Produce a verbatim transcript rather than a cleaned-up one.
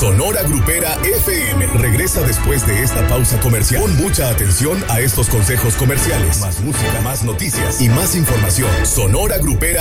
Sonora Grupera F M. Regresa después de esta pausa comercial. Pon mucha atención a estos consejos comerciales. Más música, más noticias y más información. Sonora Grupera